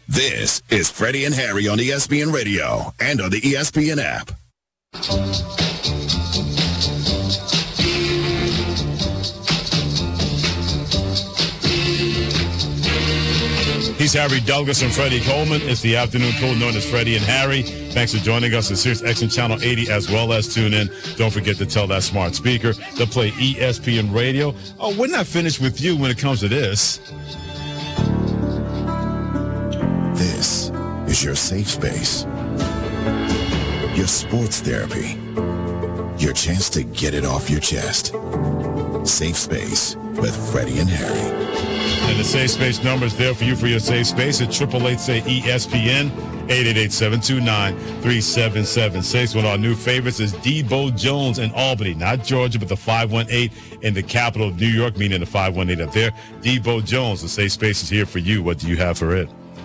This is Freddie and Harry on ESPN Radio and on the ESPN app. He's Harry Douglas and Freddie Coleman. It's the afternoon crew known as Freddie and Harry. Thanks for joining us on Sirius XM Channel 80 as well as tune in. Don't forget to tell that smart speaker to play ESPN Radio. Oh, we're not finished with you when it comes to this. This is your safe space. Your sports therapy. Your chance to get it off your chest. Safe Space with Freddie and Harry. And the Safe Space number is there for you for your safe space at 888-SAY-ESPN, 888-729-3776. One of our new favorites is Debo Jones in Albany, not Georgia, but the 518 in the capital of New York, meaning the 518 up there. Debo Jones, the Safe Space is here for you. What do you have for it?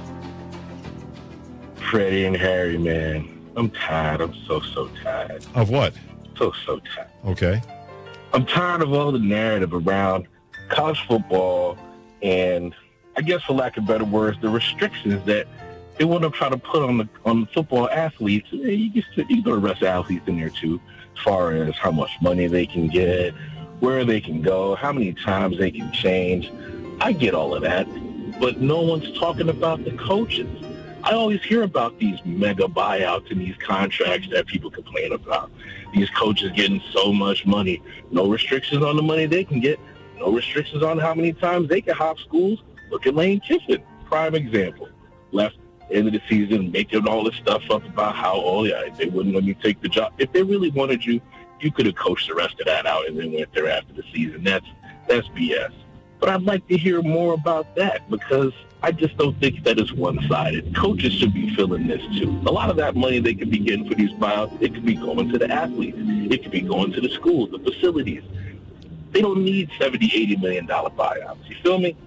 Freddie and Harry, man, I'm tired. I'm so tired. Of what? So tired. Okay. I'm tired of all the narrative around college football and, I guess for lack of better words, the restrictions that they want to try to put on the football athletes. You can throw the rest of athletes in there too, as far as how much money they can get, where they can go, how many times they can change. I get all of that, but no one's talking about the coaches. I always hear about these mega buyouts and these contracts that people complain about. These coaches getting so much money. No restrictions on the money they can get. No restrictions on how many times they can hop schools. Look at Lane Kiffin, prime example. Left end of the season making all this stuff up about how, they wouldn't let me take the job. If they really wanted you, you could have coached the rest of that out and then went there after the season. That's BS. But I'd like to hear more about that because I just don't think that it's one-sided. Coaches should be feeling this too. A lot of that money they could be getting for these buyouts, it could be going to the athletes. It could be going to the schools, the facilities. They don't need $70, $80 million buyouts. You feel me?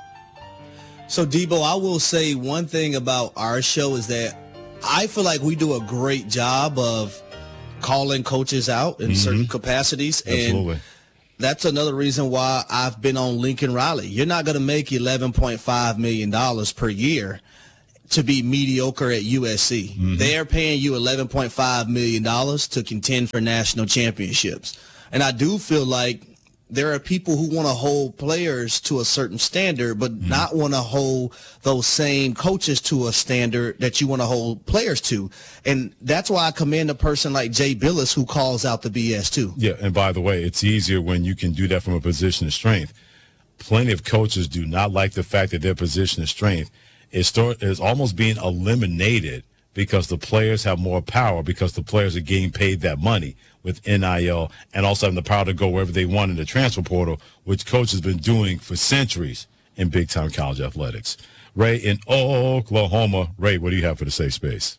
So, Debo, I will say one thing about our show is that I feel like we do a great job of calling coaches out in certain capacities. Absolutely. And that's another reason why I've been on Lincoln Riley. You're not going to make $11.5 million per year to be mediocre at USC. Mm-hmm. They're paying you $11.5 million to contend for national championships. And I do feel like there are people who want to hold players to a certain standard, but not want to hold those same coaches to a standard that you want to hold players to. And that's why I commend a person like Jay Billis who calls out the BS too. Yeah, and by the way, it's easier when you can do that from a position of strength. Plenty of coaches do not like the fact that their position of strength is almost being eliminated because the players have more power, because the players are getting paid that money with NIL and also having the power to go wherever they want in the transfer portal, which coach has been doing for centuries in big-time college athletics. Ray in Oklahoma. Ray, what do you have for the Safe Space?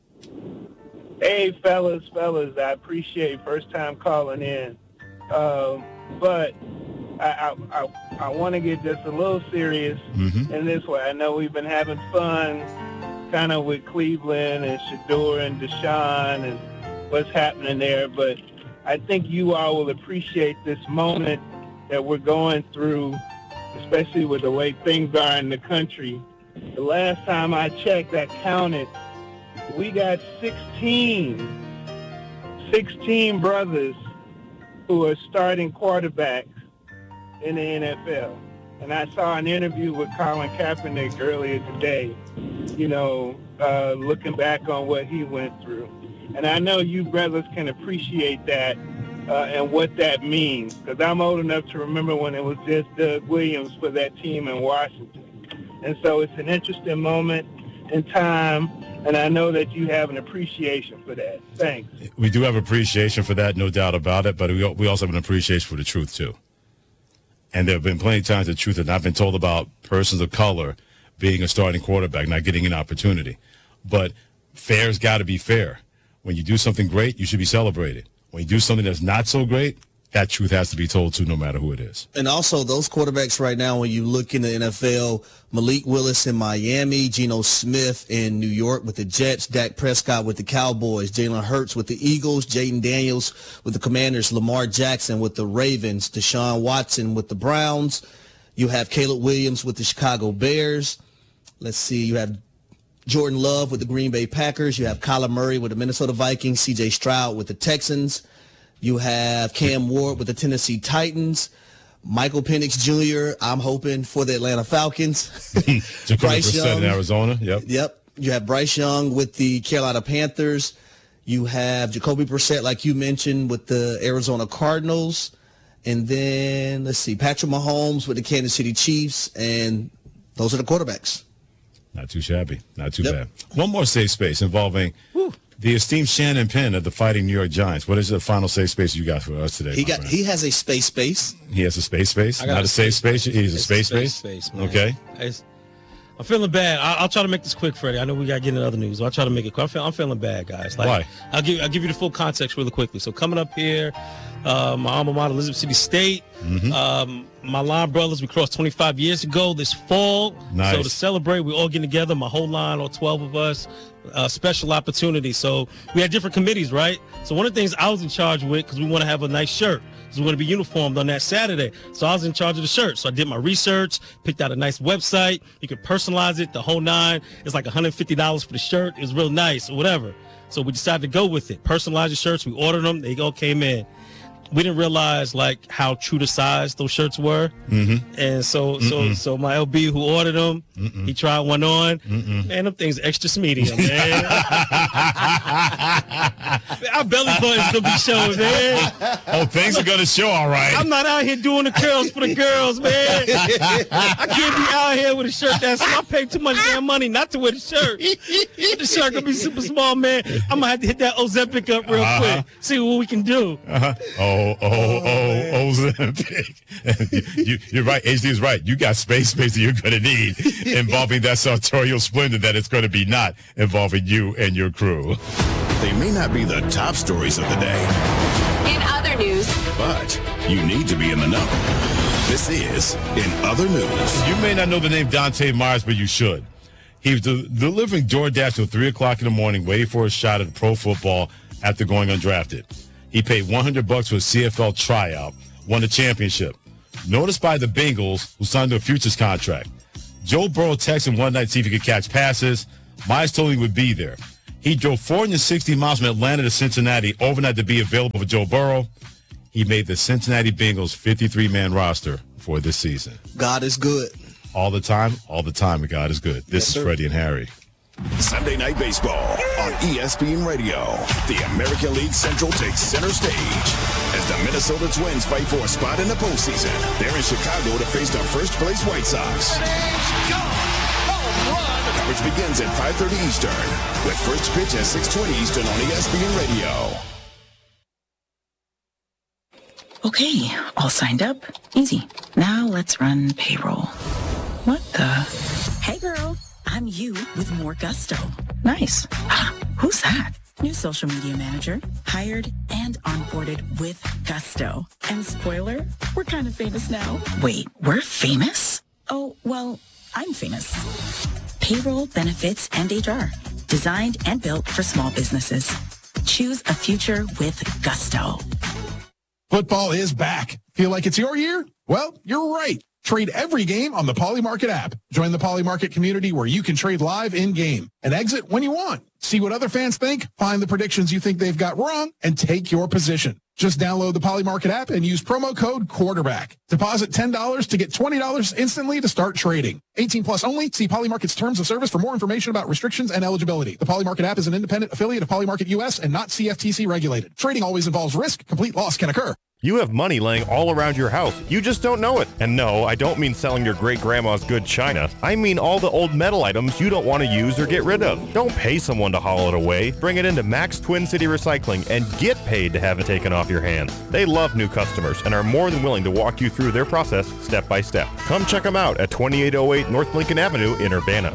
Hey, fellas, I appreciate first time calling in. But I want to get just a little serious in this way. I know we've been having fun kind of with Cleveland and Shedeur and Deshaun and what's happening there, but I think you all will appreciate this moment that we're going through, especially with the way things are in the country. The last time I checked, I counted, we got 16 brothers who are starting quarterbacks in the NFL. And I saw an interview with Colin Kaepernick earlier today, looking back on what he went through. And I know you brothers can appreciate that and what that means, because I'm old enough to remember when it was just Doug Williams for that team in Washington. And so it's an interesting moment in time, and I know that you have an appreciation for that. Thanks. We do have appreciation for that, no doubt about it, but we also have an appreciation for the truth, too. And there have been plenty of times the truth has not been told about persons of color being a starting quarterback, not getting an opportunity. But fair's got to be fair. When you do something great, you should be celebrated. When you do something that's not so great, that truth has to be told too, no matter who it is. And also those quarterbacks right now, when you look in the NFL, Malik Willis in Miami, Geno Smith in New York with the Jets, Dak Prescott with the Cowboys, Jalen Hurts with the Eagles, Jaden Daniels with the Commanders, Lamar Jackson with the Ravens, Deshaun Watson with the Browns. You have Caleb Williams with the Chicago Bears. Let's see, you have Jordan Love with the Green Bay Packers. You have Kyler Murray with the Minnesota Vikings. C.J. Stroud with the Texans. You have Cam Ward with the Tennessee Titans. Michael Penix Jr., I'm hoping, for the Atlanta Falcons. Jacoby Brissett in Arizona. Yep. You have Bryce Young with the Carolina Panthers. You have Jacoby Brissett, like you mentioned, with the Arizona Cardinals. And then, let's see, Patrick Mahomes with the Kansas City Chiefs. And those are the quarterbacks. Not too shabby. Not too bad. One more safe space involving the esteemed Shannon Penn of the Fighting New York Giants. What is the final safe space you got for us today? He has a space. He has a space? Not a safe space? He's a space? Okay. I'm feeling bad. I'll try to make this quick, Freddie. I know we got to get into other news. I'll try to make it quick. I'm feeling bad, guys. Why? I'll give you the full context really quickly. So coming up here, my alma mater, Elizabeth City State. My line brothers, we crossed 25 years ago this fall. Nice. So to celebrate, we all get together, my whole line, all 12 of us. Special opportunity. So we had different committees, right? So one of the things I was in charge with, because we want to have a nice shirt, because we want to be uniformed on that Saturday. So I was in charge of the shirt. So I did my research, picked out a nice website. You could personalize it, the whole nine. It's like $150 for the shirt. It was real nice or whatever. So we decided to go with it. Personalize the shirts. We ordered them. They all came in. We didn't realize like how true to size those shirts were. And so my LB who ordered them, he tried one on. Man, them things extra medium, man. Our belly button's gonna be showing, man. Oh, things are gonna show, all right. I'm not out here doing the curls for the girls, man. I can't be out here with a shirt that's, I paid too much damn money not to wear the shirt. The shirt gonna be super small, man. I'm gonna have to hit that Ozempic up real quick, see what we can do. Ozempic. You're right. HD is right. You got space that you're going to need involving that sartorial splendor that it's going to be not involving you and your crew. They may not be the top stories of the day. In other news. But you need to be in the know. This is In Other News. You may not know the name Dante Myers, but you should. He was delivering DoorDash till 3 o'clock in the morning, waiting for a shot at pro football after going undrafted. He paid $100 for a CFL tryout, won the championship. Noticed by the Bengals, who signed to a futures contract. Joe Burrow texted him one night to see if he could catch passes. Myers told him he would be there. He drove 460 miles from Atlanta to Cincinnati overnight to be available for Joe Burrow. He made the Cincinnati Bengals 53-man roster for this season. God is good. All the time, God is good. This is Freddie and Harry. Sunday Night Baseball on ESPN Radio. The American League Central takes center stage as the Minnesota Twins fight for a spot in the postseason. They're in Chicago to face the first-place White Sox. Coverage begins at 5:30 Eastern with first pitch at 6:20 Eastern on ESPN Radio. Okay, all signed up. Easy. Now let's run payroll. What the? Hey, girl. I'm you with more gusto. Nice. Who's that? New social media manager. Hired and onboarded with gusto. And spoiler, we're kind of famous now. Wait, we're famous? Oh, well, I'm famous. Payroll, benefits, and HR. Designed and built for small businesses. Choose a future with gusto. Football is back. Feel like it's your year? Well, you're right. Trade every game on the Poly Market app. Join the Poly Market community where you can trade live in-game and exit when you want. See what other fans think, find the predictions you think they've got wrong, and take your position. Just download the Poly Market app and use promo code QUARTERBACK. Deposit $10 to get $20 instantly to start trading. 18 plus only. See Poly Market's terms of service for more information about restrictions and eligibility. The Poly Market app is an independent affiliate of Poly Market US and not CFTC regulated. Trading always involves risk. Complete loss can occur. You have money laying all around your house. You just don't know it. And no, I don't mean selling your great-grandma's good china. I mean all the old metal items you don't want to use or get rid of. Don't pay someone to haul it away. Bring it into Max Twin City Recycling and get paid to have it taken off your hands. They love new customers and are more than willing to walk you through their process step by step. Come check them out at 2808 North Lincoln Avenue in Urbana.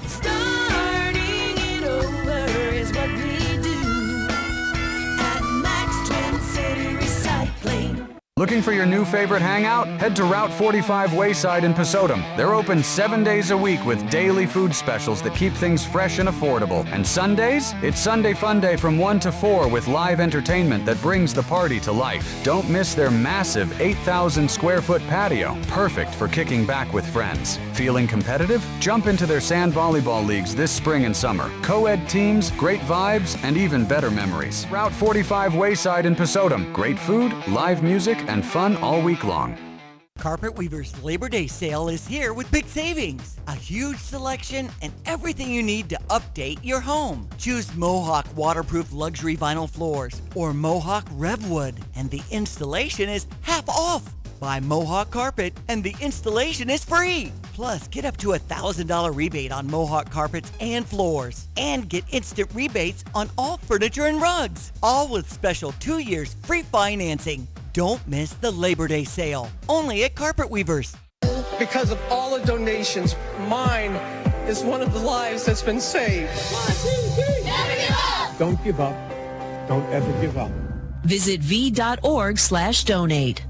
Look Looking for your new favorite hangout? Head to Route 45 Wayside in Pasodum. They're open 7 days a week with daily food specials that keep things fresh and affordable. And Sundays? It's Sunday Fun Day from 1 to 4 with live entertainment that brings the party to life. Don't miss their massive 8,000 square foot patio, perfect for kicking back with friends. Feeling competitive? Jump into their sand volleyball leagues this spring and summer. Co-ed teams, great vibes, and even better memories. Route 45 Wayside in Pasodum. Great food, live music, and fun all week long. Carpet Weaver's Labor Day sale is here with big savings. A huge selection and everything you need to update your home. Choose Mohawk waterproof luxury vinyl floors or Mohawk Revwood, and the installation is half off. Buy Mohawk carpet and the installation is free. Plus, get up to $1,000 rebate on Mohawk carpets and floors. And get instant rebates on all furniture and rugs. All with special 2 years free financing. Don't miss the Labor Day sale. Only at Carpet Weavers. Because of all the donations, mine is one of the lives that's been saved. 1, 2, 3. Never give up. Don't give up. Don't ever give up. Visit v.org/donate.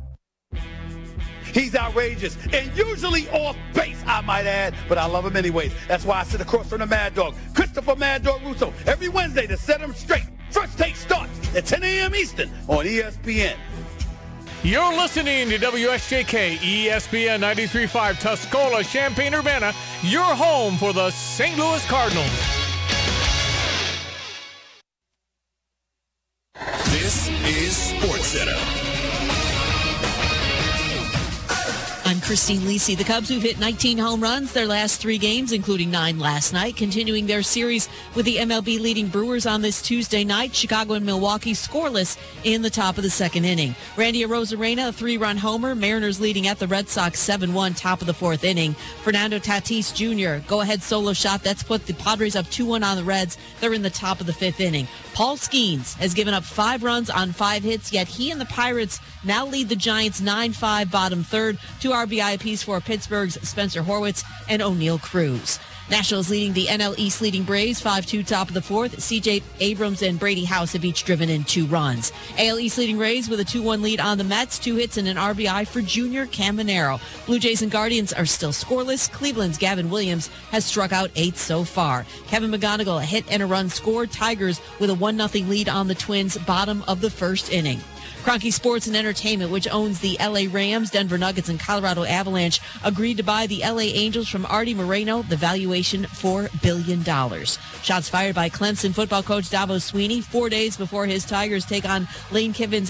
He's outrageous and usually off base, I might add, but I love him anyways. That's why I sit across from the Mad Dog, Christopher Mad Dog Russo, every Wednesday to set him straight. First Take starts at 10 a.m. Eastern on ESPN. You're listening to WSJK ESPN 93.5 Tuscola, Champaign-Urbana, your home for the St. Louis Cardinals. This is SportsCenter. I'm Christine Lisi. The Cubs, who've hit 19 home runs their last 3 games, including 9 last night, continuing their series with the MLB leading Brewers on this Tuesday night. Chicago and Milwaukee scoreless in the top of the second inning. Randy Arozarena, a 3-run homer. Mariners leading at the Red Sox 7-1, top of the 4th inning. Fernando Tatis Jr., go-ahead solo shot. That's put the Padres up 2-1 on the Reds. They're in the top of the 5th inning. Paul Skeens has given up 5 runs on 5 hits, yet he and the Pirates now lead the Giants 9-5, bottom third. 2 RBI apiece for Pittsburgh's Spencer Horwitz and O'Neal Cruz. Nationals leading the NL East leading Braves 5-2, top of the 4th. C.J. Abrams and Brady House have each driven in 2 runs. AL East leading Rays with a 2-1 lead on the Mets, 2 hits and an RBI for Junior Caminero. Blue Jays and Guardians are still scoreless. Cleveland's Gavin Williams has struck out 8 so far. Kevin McGonigal, a hit and a run scored. Tigers with a 1-0 lead on the Twins, bottom of the 1st inning. Kroenke Sports and Entertainment, which owns the L.A. Rams, Denver Nuggets, and Colorado Avalanche, agreed to buy the L.A. Angels from Artie Moreno, the valuation $4 billion. Shots fired by Clemson football coach Dabo Swinney 4 days before his Tigers take on Lane Kiffin's